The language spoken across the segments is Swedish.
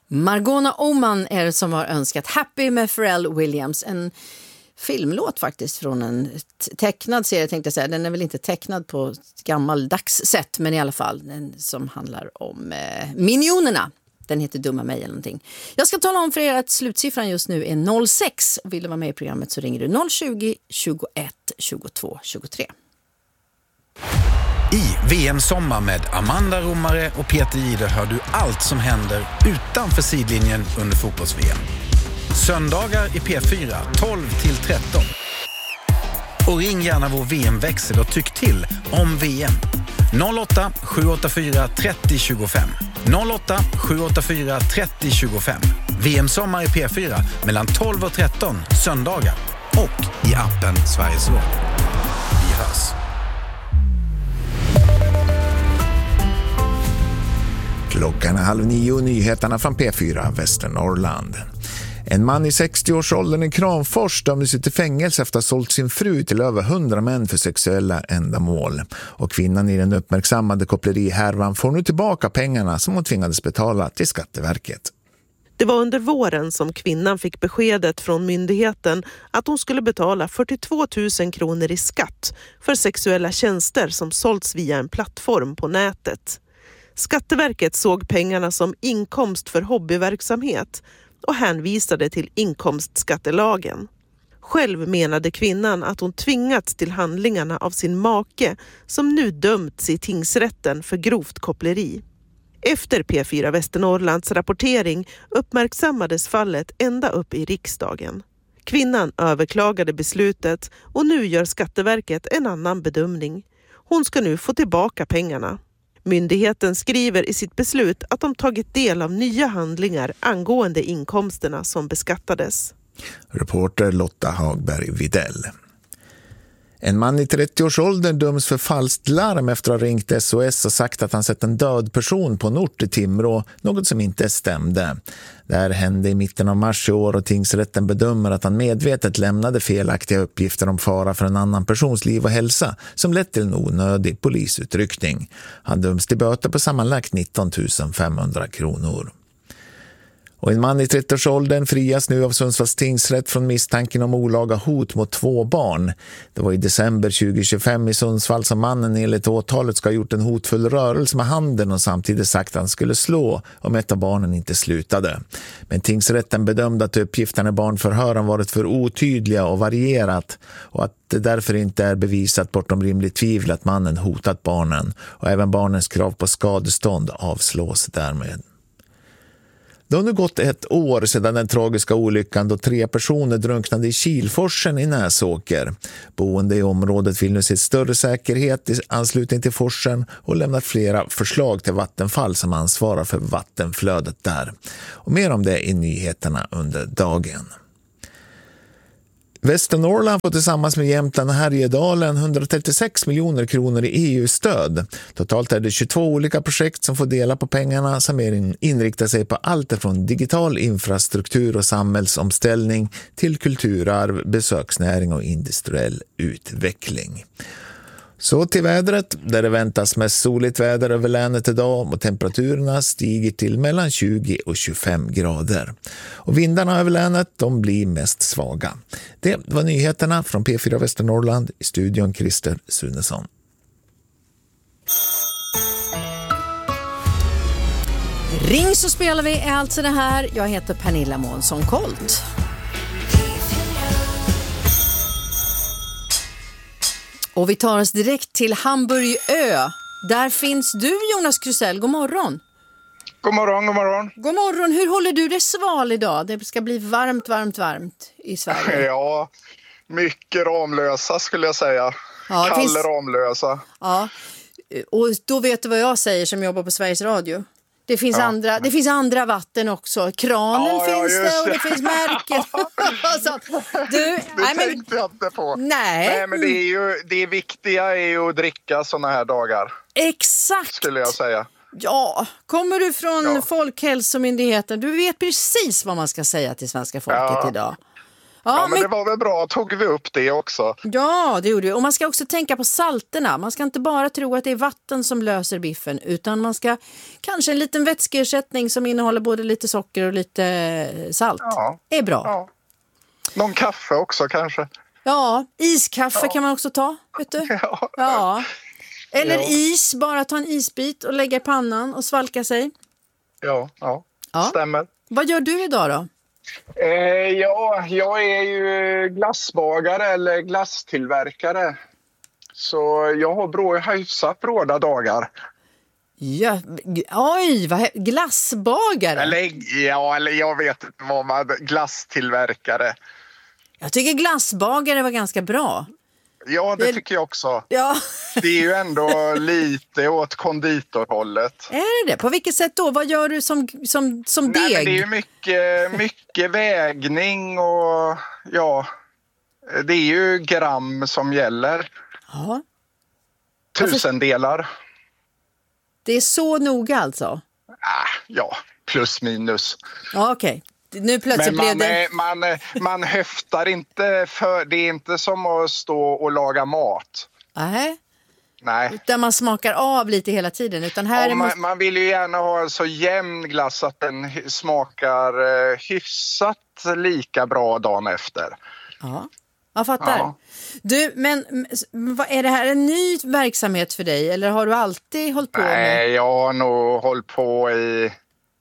Margona Oman är det som har önskat Happy med Pharrell Williams. En filmlåt faktiskt från en tecknad serie, tänkte jag säga. Den är väl inte tecknad på ett gammaldags sätt, men i alla fall den som handlar om Minionerna. Den heter Dumma mig eller någonting. Jag ska tala om för er att slutsiffran just nu är 06. Vill du vara med i programmet så ringer du 020 21 22 23. I VM-sommar med Amanda Romare och Peter Jihde hör du allt som händer utanför sidlinjen under fotbolls-VM. Söndagar i P4 12-13. Och ring gärna vår VM-växel och tyck till om VM. 08 784 30 25. 08 784 30 25. VM-sommar i P4 mellan 12 och 13 söndagar. Och i appen Sveriges Radio. Vi hörs. Klockan är 8:30, nyheterna från P4 Västernorrland. En man i 60-årsåldern i Kramfors dömdes till fängelse efter att ha sålt sin fru till över 100 män för sexuella ändamål. Och kvinnan i den uppmärksammade kopplerighärvan får nu tillbaka pengarna som hon tvingades betala till Skatteverket. Det var under våren som kvinnan fick beskedet från myndigheten att hon skulle betala 42 000 kronor i skatt för sexuella tjänster som sålts via en plattform på nätet. Skatteverket såg pengarna som inkomst för hobbyverksamhet och hänvisade till inkomstskattelagen. Själv menade kvinnan att hon tvingats till handlingarna av sin make som nu dömts i tingsrätten för grovt koppleri. Efter P4 Västernorrlands rapportering uppmärksammades fallet ända upp i riksdagen. Kvinnan överklagade beslutet och nu gör Skatteverket en annan bedömning. Hon ska nu få tillbaka pengarna. Myndigheten skriver i sitt beslut att de tagit del av nya handlingar angående inkomsterna som beskattades. Reporter Lotta Hagberg Videll. En man i 30-årsåldern döms för falskt larm efter att ha ringt SOS och sagt att han sett en död person på en ort i Timrå, något som inte stämde. Det här hände i mitten av mars i år och tingsrätten bedömer att han medvetet lämnade felaktiga uppgifter om fara för en annan persons liv och hälsa som lett till en onödig polisutryckning. Han döms till böter på sammanlagt 19 500 kronor. Och en man i 30-årsåldern frias nu av Sundsvalls tingsrätt från misstanken om olaga hot mot 2 barn. Det var i december 2025 i Sundsvall som mannen enligt åtalet ska ha gjort en hotfull rörelse med handen och samtidigt sagt att han skulle slå om ett av barnen inte slutade. Men tingsrätten bedömde att uppgifterna i barnförhören varit för otydliga och varierat och att det därför inte är bevisat bortom rimligt tvivel att mannen hotat barnen, och även barnens krav på skadestånd avslås därmed. Det har nu gått 1 år sedan den tragiska olyckan då 3 personer drunknade i Kilforsen i Näsåker. Boende i området vill nu se större säkerhet i anslutning till forsen och lämnat flera förslag till Vattenfall som ansvarar för vattenflödet där. Och mer om det i nyheterna under dagen. Västernorrland får tillsammans med Jämtland och Härjedalen 136 miljoner kronor i EU-stöd. Totalt är det 22 olika projekt som får dela på pengarna som inriktar sig på allt från digital infrastruktur och samhällsomställning till kulturarv, besöksnäring och industriell utveckling. Så till vädret, där det väntas mest soligt väder över länet idag och temperaturerna stiger till mellan 20 och 25 grader. Och vindarna över länet, de blir mest svaga. Det var nyheterna från P4 Västernorrland, i studion Christer Sunesson. Ring så spelar vi är alltså det här. Jag heter Pernilla Månsson Kolt. Och vi tar oss direkt till Hamburgö. Där finns du, Jonas Krusell. God morgon. God morgon, god morgon. God morgon. Hur håller du dig sval idag? Det ska bli varmt i Sverige. Ja, mycket Ramlösa skulle jag säga. Ja, Kalle Ramlösa. Ja, och då vet du vad jag säger som jobbar på Sveriges Radio. Det finns andra vatten också. Kranen finns det och det finns märken. Det tänkte jag inte på. Nej, men det viktiga är ju att dricka såna här dagar. Exakt. Skulle jag säga. Ja, kommer du från Folkhälsomyndigheten? Du vet precis vad man ska säga till svenska folket idag. men det var väl bra. Tog vi upp det också? Ja, det gjorde vi. Och man ska också tänka på salterna. Man ska inte bara tro att det är vatten som löser biffen, utan man ska kanske en liten vätskeersättning som innehåller både lite socker och lite salt. Ja. Är bra. Ja. Någon kaffe också kanske? Ja, iskaffe kan man också ta, vet du? Ja. Eller is, bara ta en isbit och lägga i pannan och svalka sig. Ja. Stämmer. Vad gör du idag då? Jag är ju glassbagare eller glasstillverkare. Så jag har hyfsat bråda dagar. Ja, oj, glassbagare? Eller jag vet inte vad man... Glasstillverkare. Jag tycker glassbagare var ganska bra. Ja, det tycker jag också. Ja. Det är ju ändå lite åt konditorhållet. Är det? På vilket sätt då? Vad gör du som deg? Nej, men det är ju mycket vägning och det är ju gram som gäller. Ja. 1000-delar. Det är så noga alltså? Ja, plus minus. Ja, okej. Nu plötsligt men blev det... man höftar inte för... Det är inte som att stå och laga mat. Nej. Utan man smakar av lite hela tiden. Utan här man vill ju gärna ha en så jämn glass att den smakar hyfsat lika bra dagen efter. Ja, jag fattar. Ja. Du, men är det här en ny verksamhet för dig? Eller har du alltid hållit på med? Nej, jag har nog hållit på i...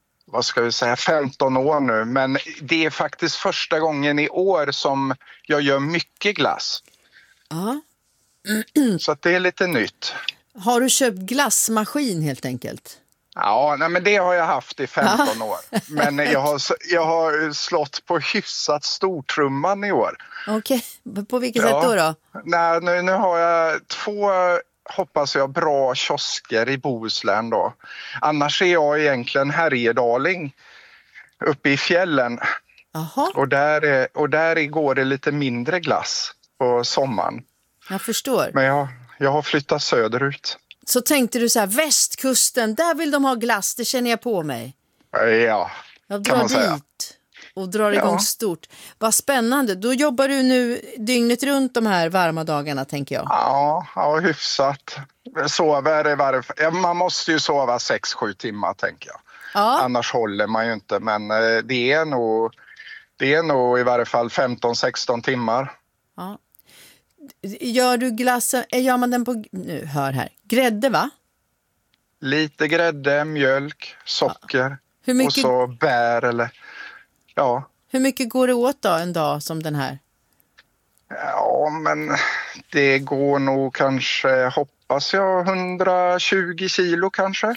15 år nu. Men det är faktiskt första gången i år som jag gör mycket glass. Ja. Så att det är lite nytt. Har du köpt glassmaskin helt enkelt? Ja, men det har jag haft i 15 år. Men jag har slått på hyfsat stortrumman i år. Okej, på vilket sätt då? Nej, nu har jag 2... hoppas jag bra kiosker i Bohuslän då. Annars är jag egentligen härjedaling uppe i fjällen. Aha. Och där går det lite mindre glass på sommaren. Jag förstår. Men jag har flyttat söderut. Så tänkte du så här, västkusten, där vill de ha glass, det känner jag på mig. Ja, jag drar dit och drar igång stort. Vad spännande, då jobbar du nu dygnet runt de här varma dagarna, tänker jag. Ja, hyfsat. Man måste ju sova 6-7 timmar, tänker jag. Ja. Annars håller man ju inte, men det är nog i varje fall 15-16 timmar. Ja. Gör du glassen, gör man den på, nu hör här, grädde va? Lite grädde, mjölk, socker och så bär eller Hur mycket går det åt då en dag som den här? Ja, men det går nog kanske, hoppas jag, 120 kilo kanske.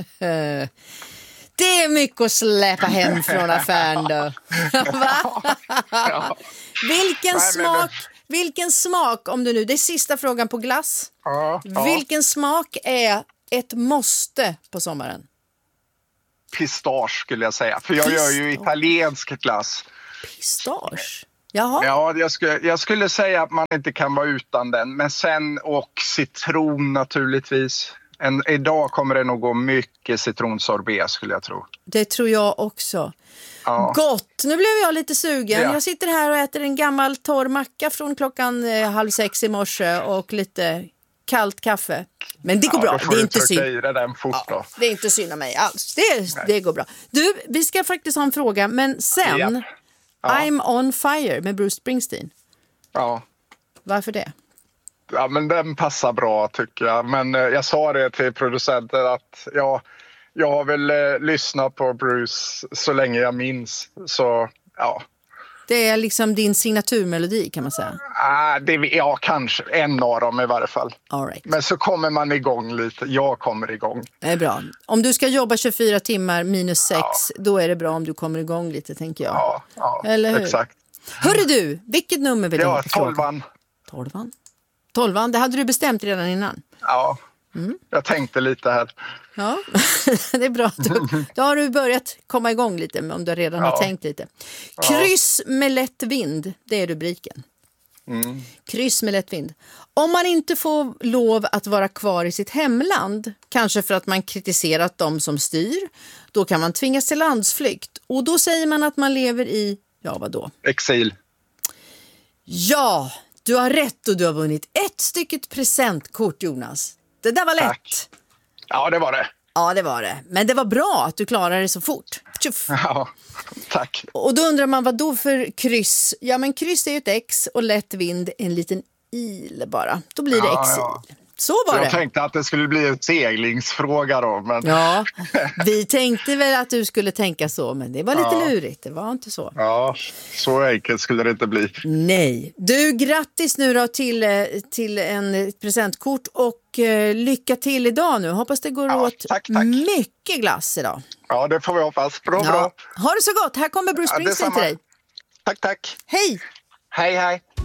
Det är mycket att släppa hem från affären då. Va? Ja. Vilken smak, om du nu, det är sista frågan på glass. Ja. Vilken smak är ett måste på sommaren? Pistage skulle jag säga, för jag gör ju italiensk glass. Pistage? Jaha. Ja, jag skulle säga att man inte kan vara utan den, men sen och citron naturligtvis. Idag kommer det nog gå mycket citronsorbet skulle jag tro. Det tror jag också. Ja. Gott, nu blev jag lite sugen. Ja. Jag sitter här och äter en gammal torr macka från klockan 5:30 i morse och lite kallt kaffe. Men det går bra, det är inte synd. Det är inte synd av mig alls. Det går bra. Du, vi ska faktiskt ha en fråga, men sen I'm on fire med Bruce Springsteen. Ja. Varför det? Ja, men den passar bra tycker jag. Men jag sa det till producenten att jag har väl lyssnat på Bruce så länge jag minns. Så ja. Det är liksom din signaturmelodi kan man säga. Kanske en av dem i varje fall. All right. Men så kommer man igång lite. Jag kommer igång. Det är bra. Om du ska jobba 24 timmar minus 6, då är det bra om du kommer igång lite, tänker jag. Ja, eller hur? Exakt. Hörru du, vilket nummer vill du ha på frågan? 12. Det hade du bestämt redan innan. Ja, jag tänkte lite här. Ja, det är bra. Då har du börjat komma igång lite om du redan har tänkt lite. Kryss med lätt vind, det är rubriken. Kryss med lätt vind. Om man inte får lov att vara kvar i sitt hemland, kanske för att man kritiserat dem som styr, då kan man tvingas till landsflykt. Och då säger man att man lever i, vadå? Exil. Ja, du har rätt och du har vunnit 1 stycket presentkort, Jonas. Det där var lätt. Tack. Ja, det var det. Ja, det var det. Men det var bra att du klarade det så fort. Tjuff. Ja, tack. Och då undrar man vad då för kryss? Ja, men kryss är ju ett X och lätt vind en liten il bara. Då blir det X-il. Ja. Så var Jag det. tänkte att det skulle bli en seglingsfråga då. Men... Ja, vi tänkte väl att du skulle tänka så, men det var lite lurigt. Det var inte så. Ja, så enkelt skulle det inte bli. Nej. Du, grattis nu då till en presentkort och lycka till idag nu. Hoppas det går åt tack. mycket glass idag. Ja, det får vi hoppas. Bra. Ha det så gott. Här kommer Bruce Springsteen till dig. Tack. Hej! Hej.